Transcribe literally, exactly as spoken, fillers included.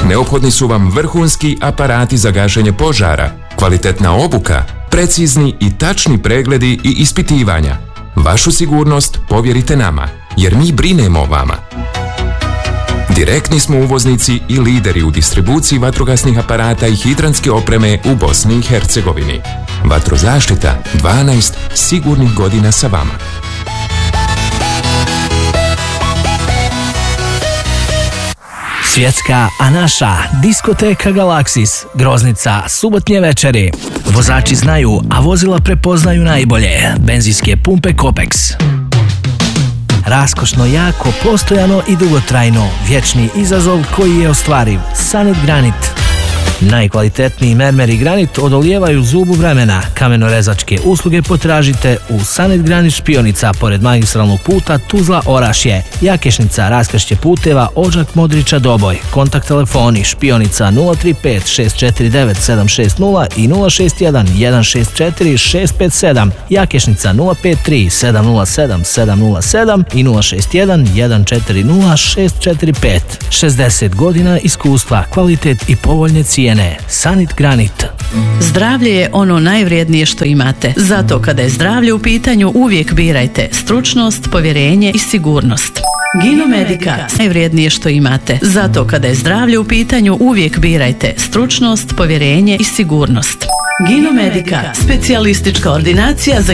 Neophodni su vam vrhunski aparati za gašenje požara, kvalitetna obuka, precizni i tačni pregledi i ispitivanja. Vašu sigurnost povjerite nama, jer mi brinemo o vama. Direktni smo uvoznici i lideri u distribuciji vatrogasnih aparata i hidrantske opreme u Bosni i Hercegovini. Vatrozaštita, dvanaest sigurnih godina sa vama. Svjetska, a naša diskoteka Galaksis, Groznica, subotnje večeri. Vozači znaju, a vozila prepoznaju najbolje. Benzinske pumpe Kopex. Raskošno, jako, postojano i dugotrajno. Vječni izazov koji je ostvariv. Sanit Granit. Najkvalitetniji mermer i granit odolijevaju zubu vremena. Kamenorezačke usluge potražite u Sanit Granit Špionica pored magistralnog puta Tuzla-Orašje. Jakešnica, raskršće puteva Odžak Modrića Doboj. Kontakt telefoni Špionica nula tri pet šest četiri devet sedam šest nula i nula šest jedan jedan šest četiri šest pet sedam. Jakešnica nula pet tri sedam nula sedam sedam nula sedam i nula šest jedan jedan četiri nula šest četiri pet. šezdeset godina iskustva, kvalitet i povoljne cijene. Sanit Granit. Zdravlje je ono najvrijednije što imate. Zato kada je zdravlje u pitanju uvijek birajte stručnost, povjerenje i sigurnost. Ginomedika, najvrijednije što imate. Zato kada je zdravlje u pitanju uvijek birajte stručnost, povjerenje i sigurnost. Ginomedika, specijalistička ordinacija za